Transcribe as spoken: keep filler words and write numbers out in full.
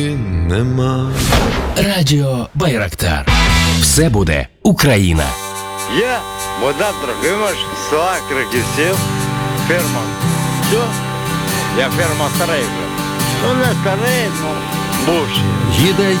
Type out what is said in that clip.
Нема. Радіо Байрактар. Все буде Україна. Я, Богдан Трохимович, села Криківців, ферма. Все, я ферма старий вже. Ну не старий, ну бувший. Їде